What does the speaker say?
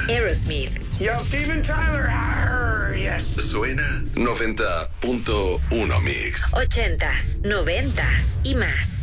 Aerosmith. Yo, Steven Tyler. Arr, yes. Suena 90.1 Mix. 80s, 90s y más.